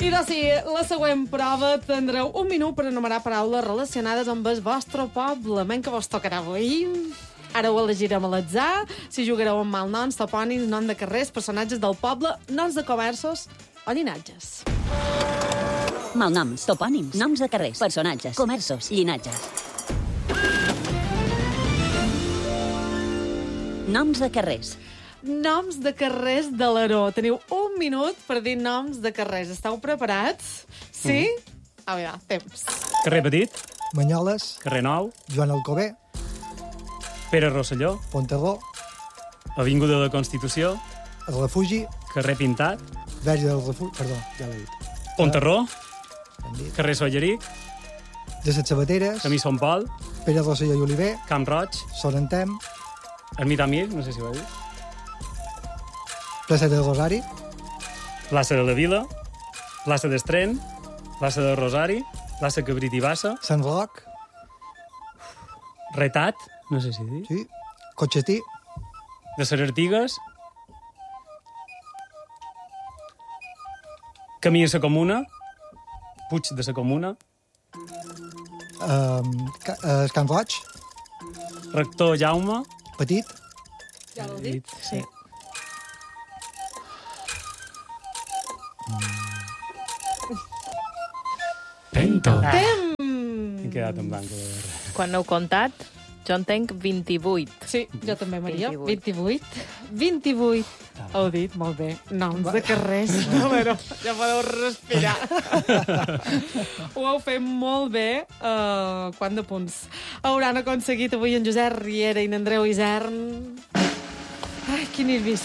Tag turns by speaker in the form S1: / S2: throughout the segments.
S1: I doncs sí, la següent prova tindreu un minut per enumerar paraules relacionades amb el vostre poble. Men que vos tocarà avui. Ara ho elegirem a l'atzar. Si jugareu amb malnoms, topònims, nom de carrers, personatges del poble, noms de comerços o llinatges.
S2: Malnoms, topònims, noms de carrers, personatges, comerços, llinatges. Noms de carrers.
S1: Noms de carrers de l'Aró. Teniu un minut per dir noms de carrers. Esteu preparats? Sí? A veure, temps.
S3: Carrer Petit,
S4: Banyoles,
S3: Carrer Nou,
S4: Joan Alcover,
S3: Pere Rosselló,
S4: Pontarró,
S3: Avinguda de la Constitució,
S4: el Refugi,
S3: Carrer Pintat,
S4: Verge del Refugi, perdó, ja l'he dit.
S3: Pontarró,
S4: Hem dit.
S3: Carrer Solleric,
S4: De les Sabateres,
S3: Camí Sant Pol,
S4: Pere Rosselló i Oliver,
S3: Camp Roig,
S4: Sorentem,
S3: Ermita Mir, no sé si ho he dit,
S4: Plaça del Rosari,
S3: Plaça de la Vila, Plaça d'Estren, Plaça del Rosari, Plaça Cabrit i Bassa,
S4: Sant Roc,
S3: Retat, no sé si he dit,
S4: sí, Cotxetí,
S3: de Ser Artigues, Camí a la Comuna, Puig de la Comuna,
S4: el Can Roig,
S3: Rector Jaume,
S4: Petit,
S1: Ja l'heu dit?
S3: Sí.
S5: Pento.
S3: He quedat en blanc.
S6: Quan no heu comptat, jo en tenc 28.
S1: Sí, jo també, Maria.
S6: 28.
S1: 28. Heu dit, molt bé. Noms de carrers. Bueno, ja podeu respirar. Ho heu fet molt bé. Quant de punts hauran aconseguit avui en Josep Riera i en Andreu Isern? Ai, quin nervis.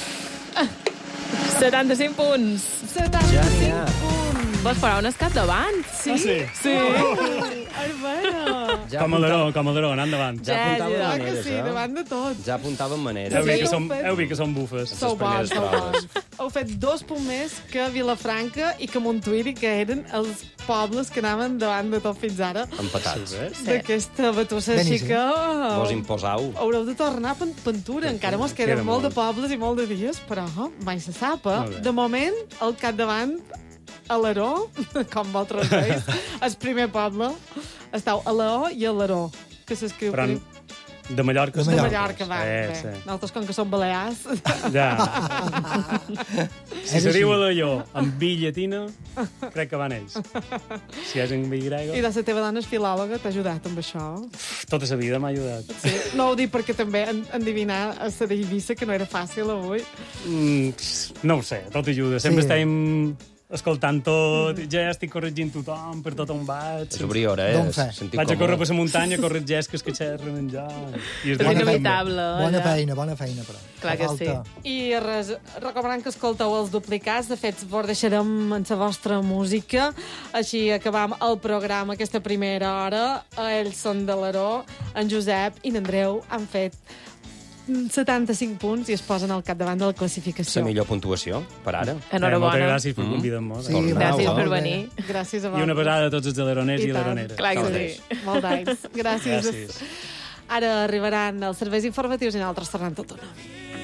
S6: 75 punts.
S1: 75 punts.
S6: Vos farà un escat davant.
S1: Sí?
S3: Ah, sí?
S1: Sí. Ai, bueno.
S3: Com a l'Aró, anant endavant.
S5: Ja apuntaven
S1: Clar que
S5: maneres,
S1: sí, davant de tot.
S5: Ja apuntaven maneres.
S3: Heu vist
S1: Sí.
S3: que som bufes.
S1: Sou bons,
S5: primeres
S1: sou
S5: proves.
S1: bons. Heu fet 2 punts més que Vilafranca i que Montuïri, que eren els pobles que anaven davant de tot fins ara.
S5: Empatats.
S1: D'aquesta batussa, així
S4: Beníssim.
S1: que...
S5: Vos imposau.
S1: Haureu de tornar a Pentura. Encara mos queda
S3: Queda
S1: molt de
S3: molt.
S1: pobles i molt de dies, però mai se sap.
S3: Molt bé.
S1: De moment, al capdavant, a l'Aró, com vosaltres veus, el primer poble, esteu a l'O i a l'Aró, que s'escriu...
S3: Però de Mallorca.
S4: De
S1: De
S4: Mallorca.
S1: Mallorca, va. Bé.
S3: Sí.
S1: Nosaltres, com que som balears...
S3: Ja. Si se diu a l'Allò amb B llatina, crec que van ells. Si és en B
S1: I
S3: grega,
S1: la teva dona és filòloga, t'ha ajudat amb això?
S3: tota la vida m'ha ajudat.
S1: Sí. No ho dic perquè també endivinar a la d'Eivissa, que no era fàcil avui.
S3: No ho sé, tot ajuda. Sempre
S4: Sí.
S3: estem escoltant tot, ja estic corregint tothom per tot on vaig.
S5: És obrir hores.
S4: Don fe.
S5: Sentir
S3: Vaig a
S5: com-
S3: córrer per la muntanya, corregir esques que xerren en ja. I
S6: És
S3: de nit també.
S6: inevitable.
S4: bona
S6: allà.
S4: bona feina, però.
S6: Clar que sí.
S1: I res, recomanant que escolteu els duplicats. De fet, vos deixarem en la vostra música. Així acabam el programa aquesta primera hora. Ells són de l'Aró. En Josep i n'Andreu han fet 75 punts i es posen al capdavant de la classificació.
S5: La millor puntuació, per ara.
S3: Moltes
S6: Enhorabona.
S3: gràcies per convidar-nos.
S4: Sí,
S6: Gràcies
S4: bravo.
S6: per venir.
S1: Gràcies a
S3: I una pesada a tots els aleroners i
S1: I tant.
S3: aleroneres.
S6: Clar que
S5: Gràcies.
S6: sí.
S1: Molt d'anys. Gràcies.
S3: Gràcies.
S1: Ara arribaran els serveis informatius i nosaltres tornem tot una.